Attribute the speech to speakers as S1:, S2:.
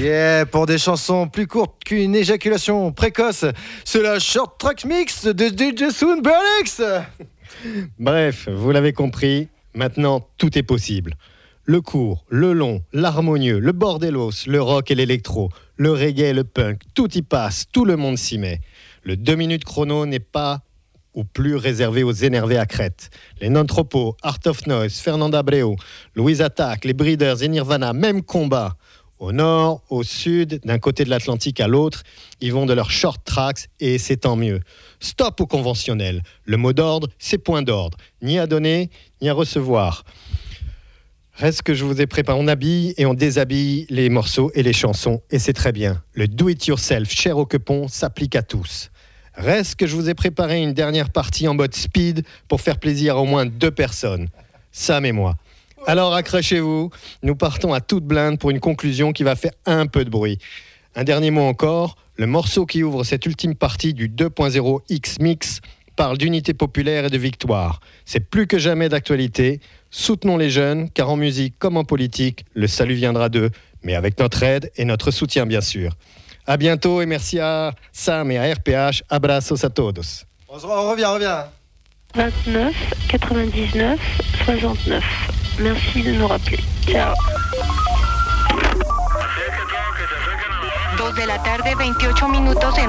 S1: Yeah, pour des chansons plus courtes qu'une éjaculation précoce, c'est la Short Track Mix de DJ Soon Bernix.
S2: Bref, vous l'avez compris, maintenant tout est possible. Le court, le long, l'harmonieux, le bordellos, le rock et l'électro, le reggae et le punk, tout y passe, tout le monde s'y met. Le 2 minutes chrono n'est pas ou plus réservé aux énervés à Crète. Les Non-Tropos, Art of Noise, Fernanda Abreu, Louise Attaque, les Breeders et Nirvana, même combat. Au nord, au sud, d'un côté de l'Atlantique à l'autre, ils vont de leurs short tracks et c'est tant mieux. Stop au conventionnel. Le mot d'ordre, c'est point d'ordre. Ni à donner, ni à recevoir. Reste que je vous ai préparé, on habille et on déshabille les morceaux et les chansons, et c'est très bien. Le do-it-yourself cher au quepon s'applique à tous. Reste que je vous ai préparé une dernière partie en mode speed pour faire plaisir à au moins 2 personnes. Sam et moi. Alors accrochez-vous, nous partons à toute blinde pour une conclusion qui va faire un peu de bruit. Un dernier mot encore, le morceau qui ouvre cette ultime partie du 2.0 X-Mix parle d'unité populaire et de victoire. C'est plus que jamais d'actualité. Soutenons les jeunes, car en musique comme en politique, le salut viendra d'eux, mais avec notre aide et notre soutien bien sûr. À bientôt et merci à Sam et à RPH. Abrazos a todos.
S1: On revient.
S3: 29 99 69. Merci de nous rappeler. Ciao.
S4: 2 de la tarde, 28 minutos en